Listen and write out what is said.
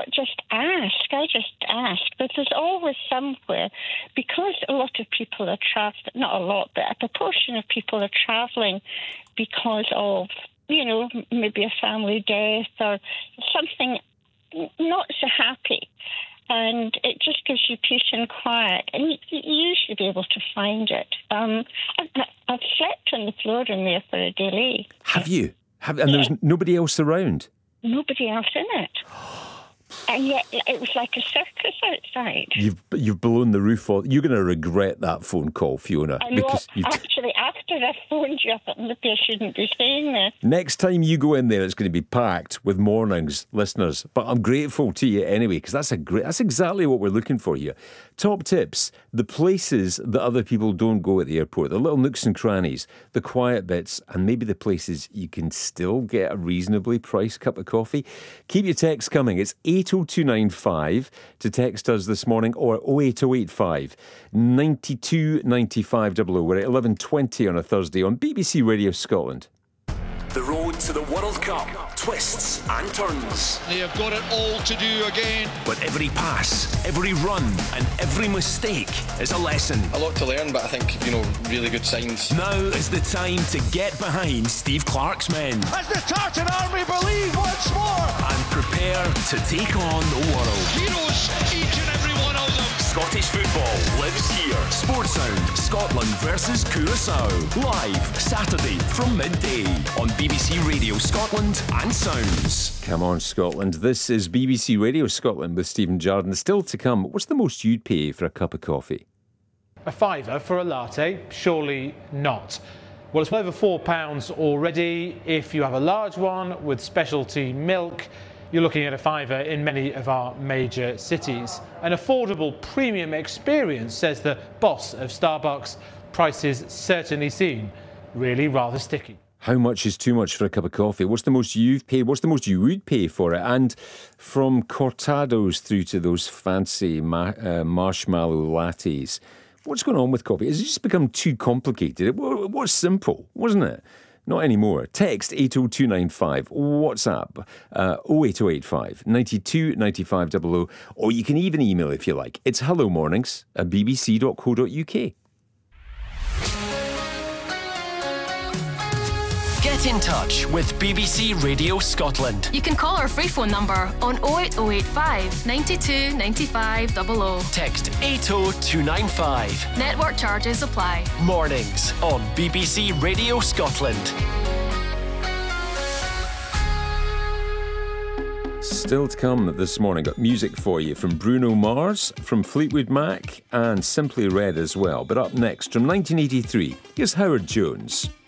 just ask. I just ask. But there's always somewhere, because a lot of people are traveling, not a lot, but a proportion of people are traveling because of, maybe a family death or something not so happy. And it just gives you peace and quiet. And you usually be able to find it. I've slept on the floor in there for a delay. Have you? And there was nobody else around? Nobody else in it. And yet it was like a circus outside. You've blown the roof off. You're going to regret that phone call, Fiona. I know, actually, after I phoned you, I thought maybe I shouldn't be saying this. Next time you go in there, it's going to be packed with mornings, listeners. But I'm grateful to you anyway, because that's exactly what we're looking for here. Top tips, the places that other people don't go at the airport, the little nooks and crannies, the quiet bits, and maybe the places you can still get a reasonably priced cup of coffee. Keep your texts coming. It's 80295 to text us this morning, or 08085 92 95 00. We're at 11:20 on a Thursday on BBC Radio Scotland. The road to the World Cup, twists and turns. They have got it all to do again. But every pass, every run and every mistake is a lesson. A lot to learn, but I think, really good signs. Now is the time to get behind Steve Clarke's men. As the Tartan Army believe once more. And prepare to take on the world. Heroes, each and every one of them. Scottish football lives here. Sportsound, Scotland versus Curaçao. Live Saturday from midday on BBC Radio Scotland and Sounds. Come on, Scotland. This is BBC Radio Scotland with Stephen Jardine. Still to come, what's the most you'd pay for a cup of coffee? A fiver for a latte? Surely not. Well, it's over £4 already. If you have a large one with specialty milk, you're looking at a fiver in many of our major cities. An affordable premium experience, says the boss of Starbucks. Prices certainly seem really rather sticky. How much is too much for a cup of coffee? What's the most you've paid? What's the most you would pay for it? And from cortados through to those fancy marshmallow lattes, what's going on with coffee? Has it just become too complicated? It was simple, wasn't it? Not anymore. Text 80295, WhatsApp 08085 92 95 00, or you can even email if you like. It's hellomornings@bbc.co.uk. Get in touch with BBC Radio Scotland. You can call our free phone number on 08085 92 95 00. Text 80295. Network charges apply. Mornings on BBC Radio Scotland. Still to come this morning, got music for you from Bruno Mars, from Fleetwood Mac, and Simply Red as well. But up next, from 1983, here's Howard Jones.